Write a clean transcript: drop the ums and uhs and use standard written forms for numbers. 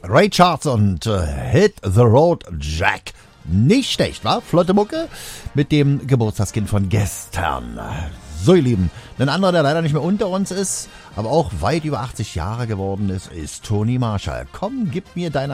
Ray Charles und Hit the Road Jack. Nicht schlecht, wa? Flotte Mucke mit dem Geburtstagskind von gestern. So, ihr Lieben, ein anderer, der leider nicht mehr unter uns ist, aber auch weit über 80 Jahre geworden ist Toni Marshall. Komm, gib mir deine